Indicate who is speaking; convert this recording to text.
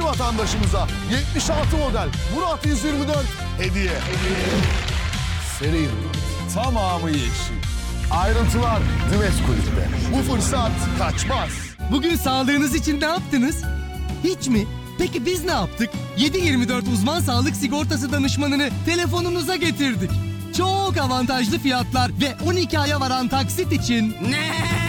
Speaker 1: vatandaşımıza 76 model Murat 124 hediye. Seri Murat, tamamı yeşil. Ayrıntılar Düves Kulüp'te. Bu fırsat kaçmaz.
Speaker 2: Bugün sağlığınız için ne yaptınız? Hiç mi? Peki biz ne yaptık? 7/24 uzman sağlık sigortası danışmanını telefonunuza getirdik. Çok avantajlı fiyatlar ve 12 aya varan taksit için...
Speaker 3: Ne?